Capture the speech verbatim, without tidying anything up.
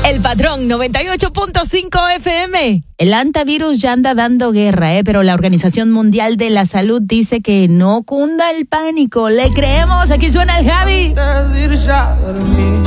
El Patrón noventa y ocho punto cinco F M. El antivirus ya anda dando guerra, ¿eh? Pero la Organización Mundial de la Salud dice que no cunda el pánico. Le creemos, aquí suena el Javi.